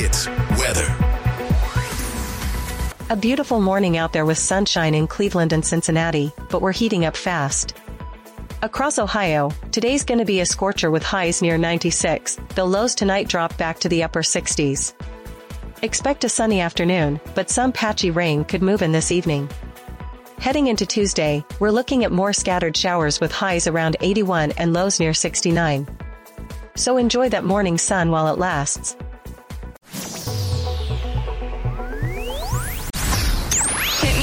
Hits weather. A beautiful morning out there with sunshine in Cleveland and Cincinnati, but we're heating up fast. Across Ohio, today's going to be a scorcher with highs near 96, the lows tonight drop back to the upper 60s. Expect a sunny afternoon, but some patchy rain could move in this evening. Heading into Tuesday, we're looking at more scattered showers with highs around 81 and lows near 69. So enjoy that morning sun while it lasts.